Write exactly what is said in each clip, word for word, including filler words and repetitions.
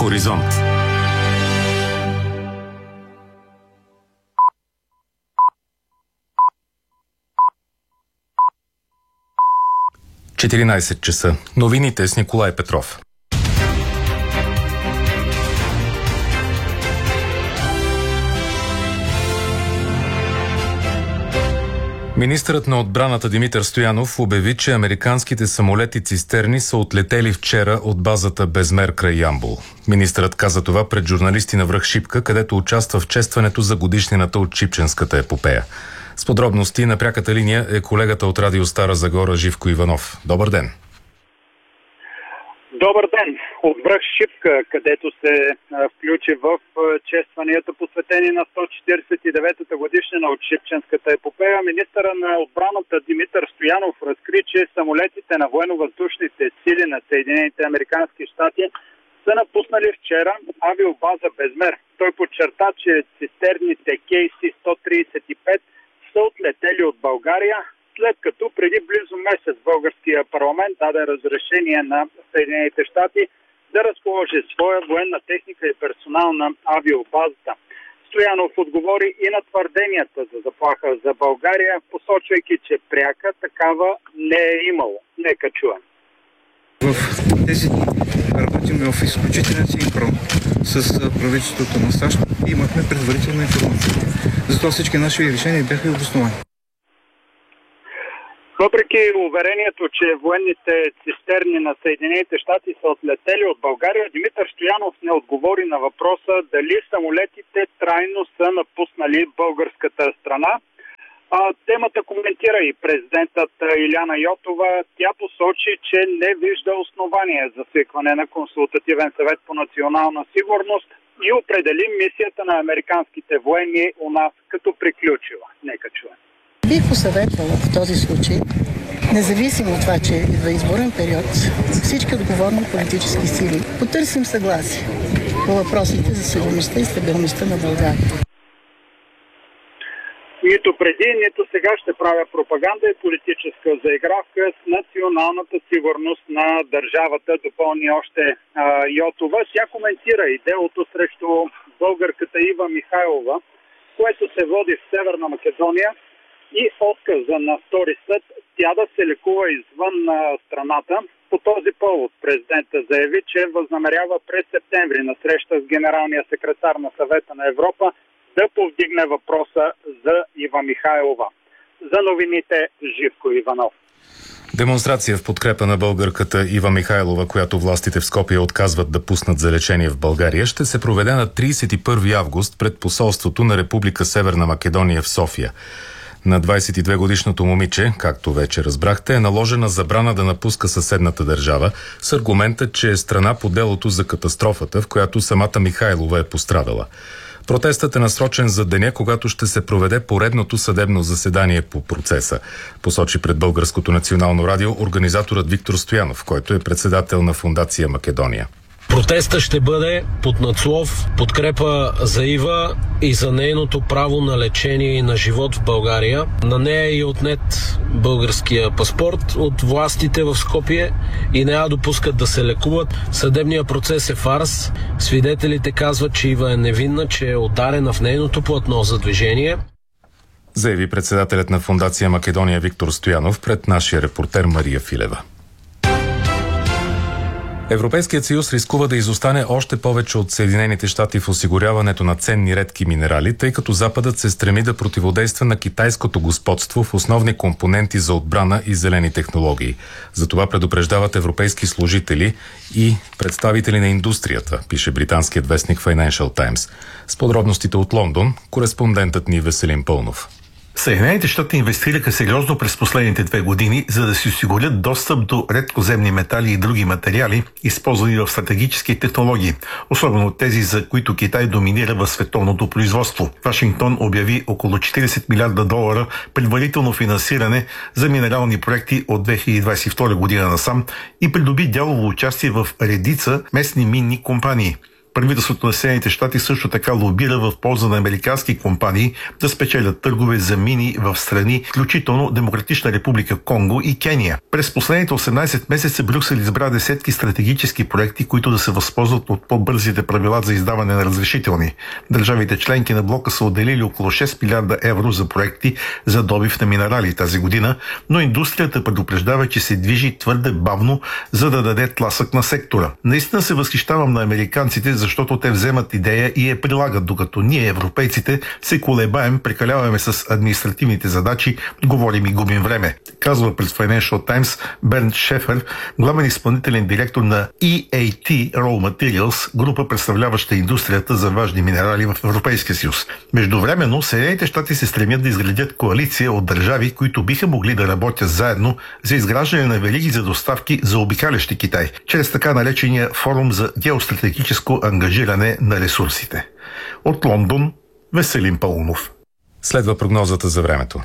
Хоризонт. четиринайсет часа. Новините с Николай Петров. Министърът на отбраната Димитър Стоянов обяви, че американските самолети-цистерни са отлетели вчера от базата Безмер край Ямбол. Министърът каза това пред журналисти на връх Шипка, където участва в честването за годишнината от Шипченската епопея. С подробности на пряката линия е колегата от Радио Стара Загора Живко Иванов. Добър ден! Добър ден! От връх Шипка, където се а, включи в а, честванията, посветени на сто четиридесет и деветата годишнина от Шипченската епопея, министъра на отбраната Димитър Стоянов разкри, че самолетите на военно-въздушните сили на Съединените американски щати са напуснали вчера авиобаза Безмер. Той подчерта, че цистерните Кей Си сто тридесет и пет са отлетели от България, след като преди близо месец българския парламент даде разрешение на Съединените щати да разположи своя военна техника и персонал на авиобазата. Стоянов отговори и на твърденията за заплаха за България, посочвайки, че пряка такава не е имало. Нека чуем. В тези дни работим в изключителен синхрон с правителството на САЩ и имахме предварителна информация. Затова всички наши решения бяха обосновани. Въпреки уверението, че военните цистерни на Съединените щати са отлетели от България, Димитър Стоянов не отговори на въпроса дали самолетите трайно са напуснали българската страна. А, темата коментира и президентът Иляна Йотова. Тя посочи, че не вижда основание за свикване на консултативен съвет по национална сигурност и определи мисията на американските военни у нас като приключила. Нека чуем. Бих посъветвала в този случай, независимо от това, че идва изборен период, всички отговорни политически сили потърсим съгласие по въпросите за сигурността и стабилността на България. Нито преди, нито сега ще правя пропаганда и политическа заигравка с националната сигурност на държавата, допълни още а, Йотова. Тя коментира и делото срещу българката Ива Михайлова, което се води в Северна Македония, и отказа на втори съд тя да се лекува извън а, страната. По този повод президента заяви, че възнамерява през септември на среща с генералния секретар на Съвета на Европа да повдигне въпроса за Ива Михайлова. За новините Живко Иванов. Демонстрация в подкрепа на българката Ива Михайлова, която властите в Скопие отказват да пуснат за лечение в България, ще се проведе на тридесет и първи август пред посолството на Република Северна Македония в София. На двадесет и две годишното момиче, както вече разбрахте, е наложена забрана да напуска съседната държава с аргумента, че е страна по делото за катастрофата, в която самата Михайлова е пострадала. Протестът е насрочен за деня, когато ще се проведе поредното съдебно заседание по процеса, посочи пред Българското национално радио организаторът Виктор Стоянов, който е председател на Фондация Македония. Протестът ще бъде под надслов подкрепа за Ива и за нейното право на лечение и на живот в България. На нея е и отнет българския паспорт от властите в Скопие и не я допускат да се лекуват. Съдебният процес е фарс. Свидетелите казват, че Ива е невинна, че е ударена в нейното платно за движение. Заяви председателят на Фондация Македония Виктор Стоянов пред нашия репортер Мария Филева. Европейският съюз рискува да изостане още повече от Съединените щати в осигуряването на ценни редки минерали, тъй като Западът се стреми да противодейства на китайското господство в основни компоненти за отбрана и зелени технологии. Затова предупреждават европейски служители и представители на индустрията, пише британският вестник Financial Times. С подробностите от Лондон, кореспондентът ни Веселин Пълнов. Съединените щати инвестираха сериозно през последните две години, за да си осигурят достъп до редкоземни метали и други материали, използвани в стратегически технологии, особено тези, за които Китай доминира в световното производство. Вашингтон обяви около четиридесет милиарда долара предварително финансиране за минерални проекти от две хиляди двадесет и втора година насам и придоби дялово участие в редица местни минни компании. Правителството на Съединените щати също така лобира в полза на американски компании да спечелят търгове за мини в страни, включително Демократична република Конго и Кения. През последните осемнайсет месеца Брюксел избра десетки стратегически проекти, които да се възползват от по-бързите правила за издаване на разрешителни. Държавите членки на блока са отделили около шест милиарда евро за проекти за добив на минерали тази година, но индустрията предупреждава, че се движи твърде бавно, за да даде тласък на сектора. Наистина се възхищавам на американците, защото те вземат идея и я прилагат, докато ние, европейците, се колебаем, прекаляваме с административните задачи, говорим и губим време, казва пред Financial Times Бернт Шефер, главен изпълнителен директор на И Ей Ти Raw Materials, група представляваща индустрията за важни минерали в Европейския съюз. Междувременно, Съединените щати се стремят да изградят коалиция от държави, които биха могли да работят заедно за изграждане на вериги за доставки за обикалящи Китай, чрез така наречения форум за геостратегическо ангажиране на ресурсите. От Лондон, Веселин Паунов. Следва прогнозата за времето.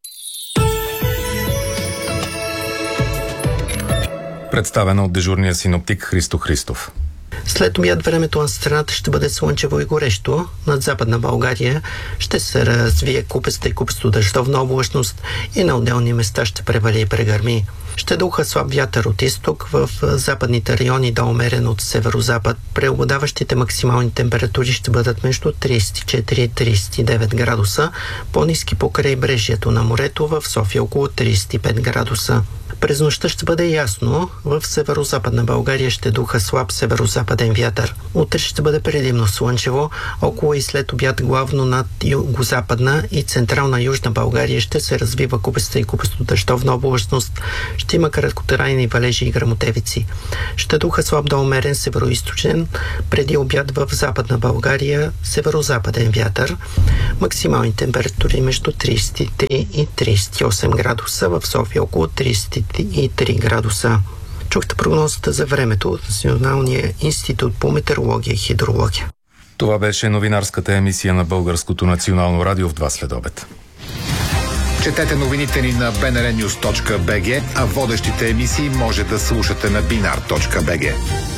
Представена от дежурния синоптик Христо Христов. След обяд времето на страната ще бъде слънчево и горещо. Над Западна България ще се развие купеста и купесто дъждовна облачност и на отделни места ще превали и прегърми. Ще духа слаб вятър от изток, в западните райони да умерен от северо-запад. Преобладаващите максимални температури ще бъдат между трийсет и четири и трийсет и девет градуса, по-ниски по крайбрежието на морето, в София около трийсет и пет градуса. През нощта ще бъде ясно, в северо-западна България ще духа слаб северо-западен вятър. Утре ще бъде предимно слънчево, около и след обяд главно над югозападна и централна южна България ще се развива купеста и купесто дъждовна облачност. Ще има краткотрайни валежи и гръмотевици. Ще духа слаб до умерен североизточен, преди обяд в Западна България северо-западен вятър. Максимални температури между трийсет и три и трийсет и осем градуса, в София около трийсет и три градуса. Чухте прогнозата за времето от Националния институт по метеорология и хидрология. Това беше новинарската емисия на Българското национално радио в два следобед. Четете новините ни на би ен ар нюз точка би джи, а водещите емисии може да слушате на бинар точка би джи.